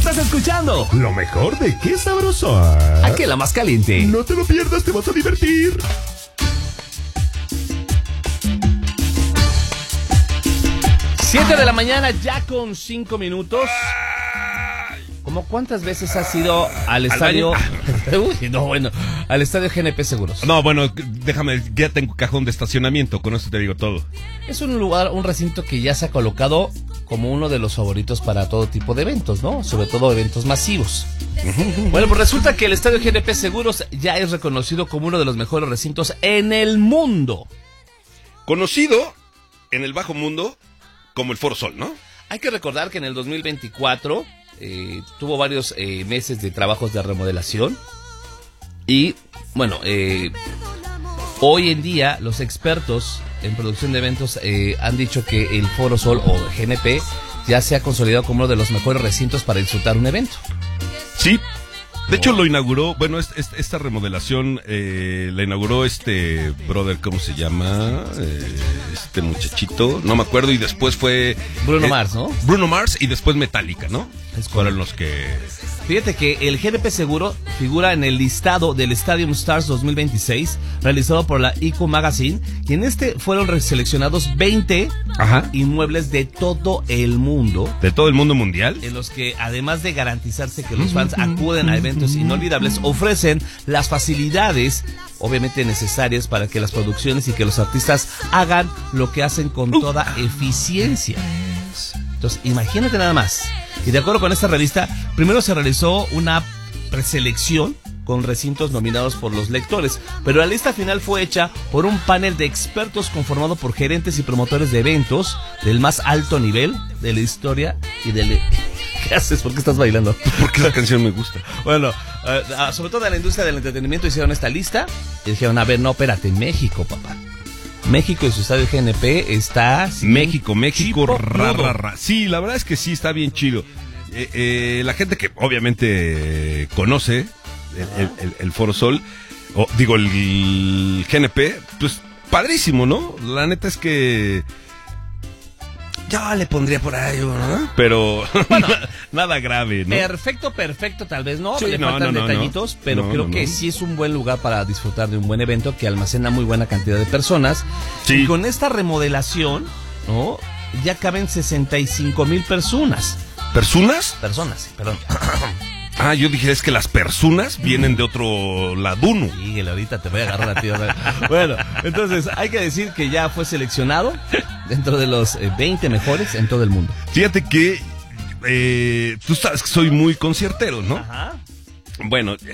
Estás escuchando lo mejor de Qué Sabroso. aquí la más caliente. No te lo pierdas, te vas a divertir. 7 de la mañana ya con 5 minutos. ¿Cómo cuántas veces has ido al estadio? Uy, no, bueno, al estadio GNP Seguros. No, bueno, déjame, ya tengo cajón de estacionamiento, con eso te digo todo. Es un lugar, un recinto que ya se ha colocado como uno de los favoritos para todo tipo de eventos, ¿no? Sobre todo eventos masivos. Bueno, pues resulta que el estadio GNP Seguros ya es reconocido como uno de los mejores recintos en el mundo. Conocido en el bajo mundo como el Foro Sol, ¿no? Hay que recordar que en el 2024 tuvo varios meses de trabajos de remodelación y, bueno, hoy en día los expertos en producción de eventos han dicho que el Foro Sol o GNP ya se ha consolidado como uno de los mejores recintos para disfrutar un evento. Sí. De hecho lo inauguró, bueno, esta remodelación la inauguró brother, ¿cómo se llama? Este muchachito, no me acuerdo, y después fue... Bruno Mars, ¿no? Bruno Mars y después Metallica, ¿no? Fueron los que... Fíjate que el GNP Seguro figura en el listado del Stadium Stars 2026, realizado por la IQ Magazine, y en fueron seleccionados 20 inmuebles de todo el mundo. ¿De todo el mundo mundial? En los que, además de garantizarse que los fans acuden a eventos inolvidables, ofrecen las facilidades, obviamente necesarias para que las producciones y que los artistas hagan lo que hacen con toda eficiencia. Entonces, imagínate nada más. Y de acuerdo con esta revista, primero se realizó una preselección con recintos nominados por los lectores, pero la lista final fue hecha por un panel de expertos conformado por gerentes y promotores de eventos del más alto nivel de la historia y del... ¿Qué haces? ¿Por qué estás bailando? Porque la canción me gusta. Bueno, sobre todo en la industria del entretenimiento hicieron esta lista y dijeron, a ver, no, espérate, México, papá. México y su estadio GNP está... México, ra. Sí, la verdad es que sí, está bien chido. La gente que obviamente conoce el Foro Sol, el GNP, pues padrísimo, ¿no? La neta es que... Yo le pondría por ahí, ¿no? Pero bueno, nada grave, ¿no? Perfecto, tal vez no. Sí, le faltan detallitos, pero creo que sí es un buen lugar para disfrutar de un buen evento que almacena muy buena cantidad de personas. Sí. Y con esta remodelación, ¿no? Ya caben 65,000 personas. ¿Personas? Personas, perdón. Ah, yo dije, es que las personas vienen de otro laduno. Sí, ahorita te voy a agarrar a ti. Bueno, entonces hay que decir que ya fue seleccionado dentro de los 20 mejores en todo el mundo. Fíjate que tú sabes que soy muy conciertero, ¿no? Ajá. Bueno,